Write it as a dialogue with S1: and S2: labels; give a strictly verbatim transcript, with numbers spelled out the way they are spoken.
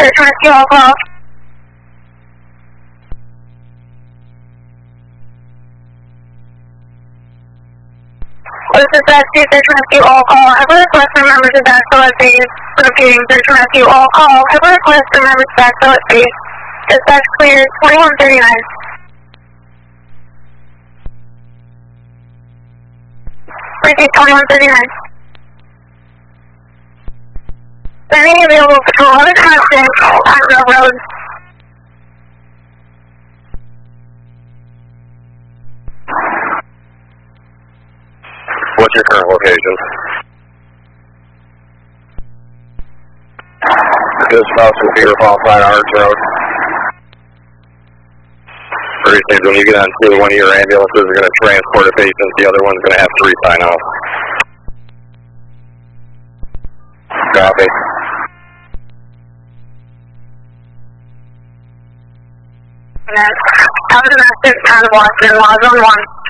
S1: search and rescue all call. This is rescue, search and rescue all call. Have a request for members of backfill at base. Repeating, search and rescue all call. Have a request for members of backfill at base. Dispatch clear, twenty-one thirty-nine. Repeat, twenty-one thirty-nine. Sending available patrol on the constant on railroad.
S2: What's your current location? Dispatch will be off Fine Arts Road. Pretty soon when you get on two, one of your ambulances are going to transport a patient, the other one's going to have to re-sign off. Copy.
S1: Out of the message, out of Washington, Law Zone one.